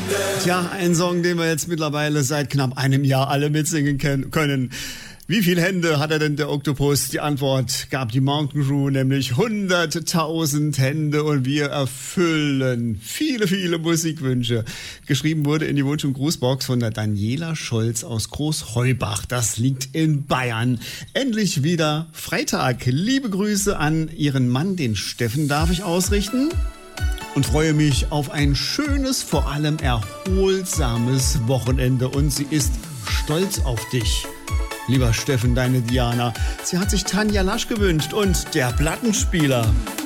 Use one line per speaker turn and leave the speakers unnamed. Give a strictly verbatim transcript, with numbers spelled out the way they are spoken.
Tja, ein Song, den wir jetzt mittlerweile seit knapp einem Jahr alle mitsingen können. Wie viele Hände hat er denn, der Oktopus? Die Antwort gab die Mountain Crew, nämlich hunderttausend Hände, und wir erfüllen viele, viele Musikwünsche. Geschrieben wurde in die Wunsch- und Grußbox von der Daniela Scholz aus Großheubach. Das liegt in Bayern. Endlich wieder Freitag. Liebe Grüße an ihren Mann, den Steffen, darf ich ausrichten. Und freue mich auf ein schönes, vor allem erholsames Wochenende. Und sie ist stolz auf dich. Lieber Steffen, deine Diana. Sie hat sich Tanja Lasch gewünscht und der Plattenspieler.